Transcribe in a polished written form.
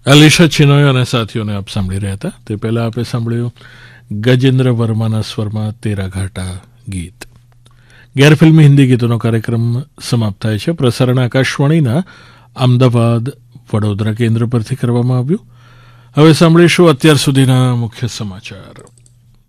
અલીશા ચિનોય અને સાથીઓને આપ સાંભળી રહ્યા હતા. તે પહેલાં આપણે સાંભળ્યું ગજેન્દ્ર વર્માના સ્વરમાં તેરા ઘાટા ગીત. ગેરફિલ્મી હિન્દી ગીતોનો કાર્યક્રમ સમાપ્ત થાય છે. પ્રસારણ આકાશવાણીના અમદાવાદ વડોદરા કેન્દ્ર પરથી કરવામાં આવ્યું. હવે સાંભળીશું અત્યાર સુધીના મુખ્ય સમાચાર.